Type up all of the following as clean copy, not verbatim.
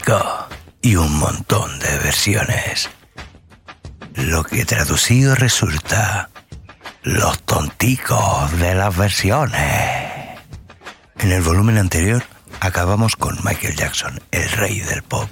tontico y un montón de versiones. Lo que traducido resulta los tonticos de las versiones. En el volumen anterior acabamos con Michael Jackson, el rey del pop.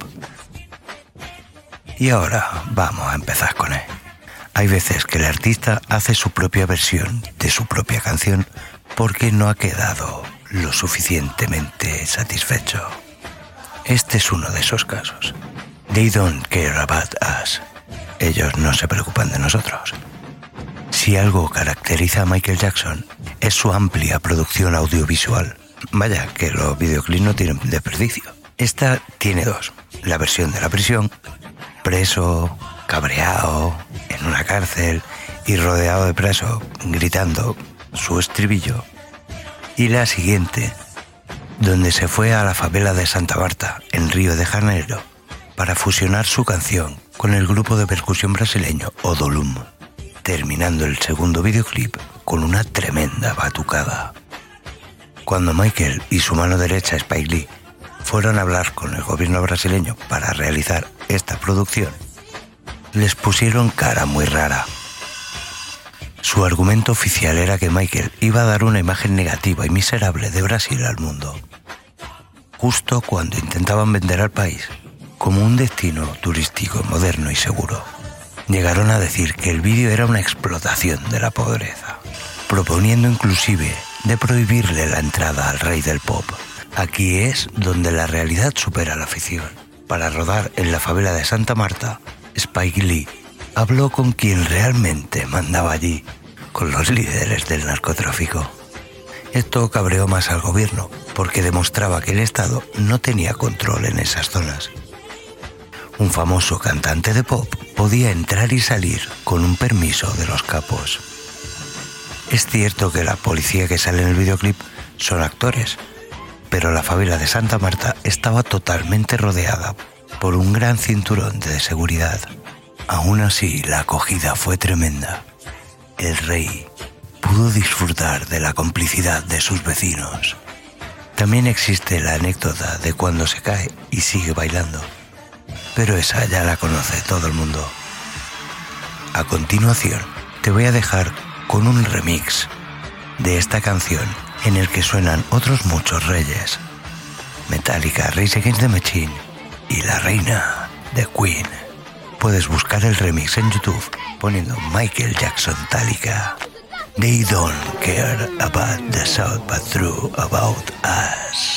Y ahora vamos a empezar con él. Hay veces que el artista hace su propia versión de su propia canción porque no ha quedado lo suficientemente satisfecho. Este es uno de esos casos. They don't care about us. Ellos no se preocupan de nosotros. Si algo caracteriza a Michael Jackson es su amplia producción audiovisual. Vaya, que los videoclips no tienen desperdicio. Esta tiene dos. La versión de la prisión, preso, cabreado, en una cárcel y rodeado de presos, gritando su estribillo. Y la siguiente, donde se fue a la favela de Santa Marta, en Río de Janeiro, para fusionar su canción con el grupo de percusión brasileño Odolum, terminando el segundo videoclip con una tremenda batucada. Cuando Michael y su mano derecha Spike Lee fueron a hablar con el gobierno brasileño para realizar esta producción, les pusieron cara muy rara. Su argumento oficial era que Michael iba a dar una imagen negativa y miserable de Brasil al mundo, justo cuando intentaban vender al país como un destino turístico moderno y seguro. Llegaron a decir que el vídeo era una explotación de la pobreza, proponiendo inclusive de prohibirle la entrada al rey del pop. Aquí es donde la realidad supera la ficción. Para rodar en la favela de Santa Marta, Spike Lee habló con quien realmente mandaba allí, con los líderes del narcotráfico. Esto cabreó más al gobierno, porque demostraba que el Estado no tenía control en esas zonas. Un famoso cantante de pop podía entrar y salir con un permiso de los capos. Es cierto que la policía que sale en el videoclip son actores, pero la favela de Santa Marta estaba totalmente rodeada por un gran cinturón de seguridad. Aún así, la acogida fue tremenda. El rey pudo disfrutar de la complicidad de sus vecinos. También existe la anécdota de cuando se cae y sigue bailando, pero esa ya la conoce todo el mundo. A continuación, te voy a dejar con un remix de esta canción en el que suenan otros muchos reyes: Metallica, Rage Against the Machine y la reina de Queen. Puedes buscar el remix en YouTube poniendo Michael Jackson Metallica. They don't care about the South but true about us.